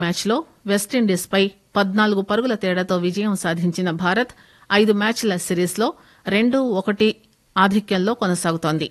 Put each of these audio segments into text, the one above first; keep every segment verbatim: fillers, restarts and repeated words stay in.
మ్యాచ్లో వెస్టిండీస్పై పద్నాలుగు పరుగుల తేడాతో విజయం సాధించిన భారత్ ఐదు మ్యాచ్ల సిరీస్లో రెండు ఒకటి ఆధిక్యంలో కొనసాగుతోంది.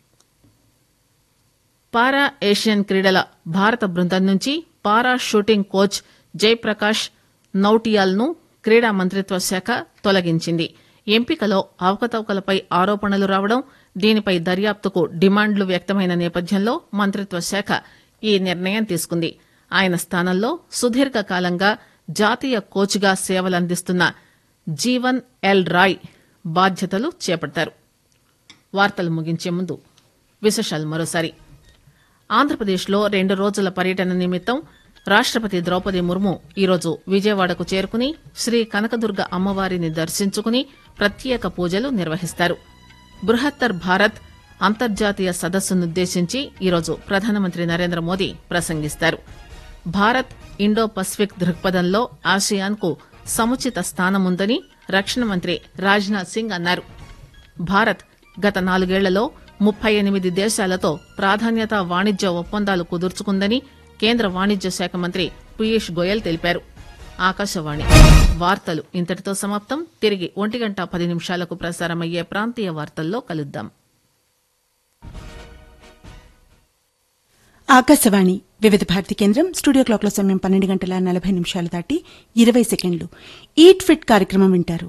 పారా ఏషియన్ క్రీడల భారత బృందం నుంచి పారా షూటింగ్ కోచ్ జయప్రకాష్ నౌటియాల్ ను క్రీడా మంత్రిత్వ శాఖ తొలగించింది. ఎంపికలో అవకతవకలపై ఆరోపణలు రావడం, దీనిపై దర్యాప్తుకు డిమాండ్లు వ్యక్తమైన నేపథ్యంలో మంత్రిత్వ శాఖ ఈ నిర్ణయం తీసుకుంది. ఆయన స్థానంలో సుదీర్ఘకాలంగా జాతీయ కోచ్గా సేవలందిస్తున్న జీవన్ ఎల్ రాయ్ బాధ్యతలు చేపడతారు. వార్తలు ముగించే ముందు విశేషాలు మరోసారి. ఆంధ్రప్రదేశ్లో రెండు రోజుల పర్యటన నిమిత్తం రాష్టపతి ద్రౌపది ముర్ము ఈరోజు విజయవాడకు చేరుకుని శ్రీ కనకదుర్గ అమ్మవారిని దర్శించుకుని ప్రత్యేక పూజలు నిర్వహిస్తారు. బృహత్తర్ భారత్ అంతర్జాతీయ సదస్సునుద్దేశించి ఈరోజు ప్రధానమంత్రి నరేంద్ర మోదీ ప్రసంగిస్తారు. భారత్ ఇండో పసిఫిక్ దృక్పథంలో ఆసియాన్ కు సముచిత స్థానముందని రక్షణ మంత్రి రాజ్నాథ్ సింగ్ అన్నారు. భారత్ గత నాలుగేళ్లలో ముప్పై ఎనిమిది దేశాలతో ప్రాధాన్యత వాణిజ్య ఒప్పందాలు కుదుర్చుకుందని కేంద్ర వాణిజ్య శాఖ మంత్రి పీయూష్ గోయల్ తెలిపారు. ఆకాశవాణి వార్తలు ఇంతటితో సమాప్తం. తిరిగి ఒంటి గంట పది నిమిషాలకు ప్రసారమయ్యే ప్రాంతీయ వార్తల్లో కలుద్దాం. ఆకాశవాణి వివిధ భారతి కేంద్రం స్టూడియో క్లాక్ల సమయం పన్నెండు గంటల నలభై నిమిషాలు దాటి ఇరవై సెకండ్లు. ఈట్ ఫిట్ కార్యక్రమం వింటారు.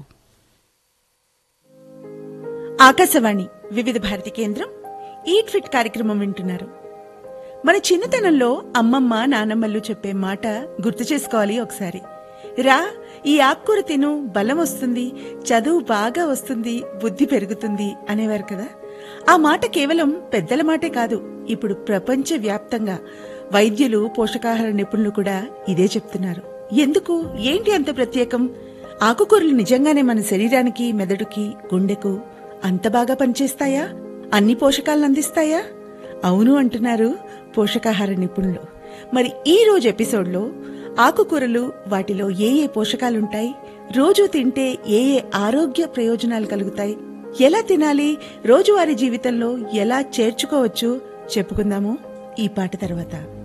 ఆకాశవాణి వివిధ భారతి కేంద్రం ఈట్ ఫిట్ కార్యక్రమం వింటున్నారు. మన చిన్నతనంలో అమ్మమ్మ నానమ్మలు చెప్పే మాట గుర్తు చేసుకోవాలి ఒకసారి. రా, ఈ ఆకుకూర తిను, బలం వస్తుంది, చదువు బాగా వస్తుంది, బుద్ధి పెరుగుతుంది అనేవారు కదా. ఆ మాట కేవలం పెద్దల మాటే కాదు, ఇప్పుడు ప్రపంచ వ్యాప్తంగా వైద్యులు, పోషకాహార నిపుణులు కూడా ఇదే చెప్తున్నారు. ఎందుకు, ఏంటి అంత ప్రత్యేకం? ఆకుకూరలు నిజంగానే మన శరీరానికి, మెదడుకి, గుండెకు అంత బాగా పనిచేస్తాయా? అన్ని పోషకాలను అందిస్తాయా? అవును అంటున్నారు పోషకాహార నిపుణులు. మరి ఈ రోజు ఎపిసోడ్లో ఆకుకూరలు, వాటిలో ఏ ఏ పోషకాలుంటాయి, రోజు తింటే ఏ ఏ ఆరోగ్య ప్రయోజనాలు కలుగుతాయి, ఎలా తినాలి, రోజువారీ జీవితంలో ఎలా చేర్చుకోవచ్చు చెప్పుకుందాము ఈ పాట తర్వాత.